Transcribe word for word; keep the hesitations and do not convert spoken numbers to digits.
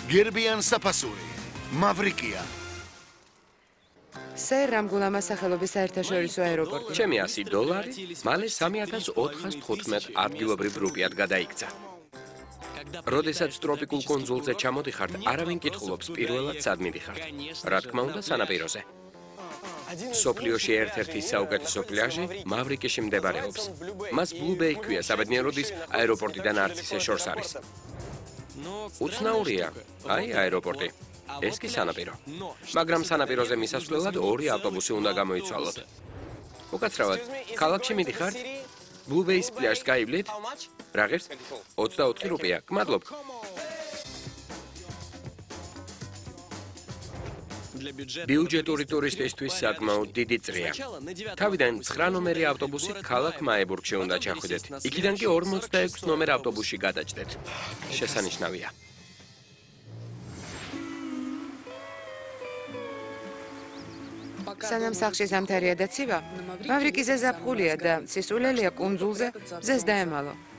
გერბიან საფასური, მავრიკია. სერ რამგულამა სახელობის საერთაშორისო აეროპორტი. ჩემი ასი დოლარი, მალე სამი ათას ოთხას თხუთმეტ ადგილობრივ რუპიად გადაიქცა. როდესაც ტროპიკულ კუნძულზე ჩამოდიხართ, არავინ კითხულობს პირველად სად მიდიხართ. რა თქმა უნდა, სანაპიროზე. სოფლიოში ერთ-ერთი საუკეთესო პლაჟი მავრიკიში მდებარეობს. მას ბლუ ბეი ჰქვია, საბედნიეროდ ის აეროპორტიდან არც ისე შორს არის. უცნაურია, აი აეროპორტი. ეს კი სანაპირო. მაგრამ სანაპიროზე მისასვლელად ორი ავტობუსი უნდა გამოიცვალოთ. უკაცრავად, ქალაქში მიდიხართ? ბლუ ბეის პლაჟს გაივლით? რა ღირს? ოცდაოთხი რუპია. გმადლობ. ბიუჯეტური ტურისტისთვის საკმაოდ დიდი წრია. თავიდან ცხრა ნომერი ავტობუსი ქალაქ მაებურგში უნდა ჩახვიდეთ. იქიდან კი ორმოცდაექვსი ნომერ ავტობუსში გადაჭდეთ. შესანიშნავია. სანამ სახლში ზამთარია და ცივა, მავრიკიზე ზაფხულია და სისულელია კუნძულზე, მზეს დაემალო.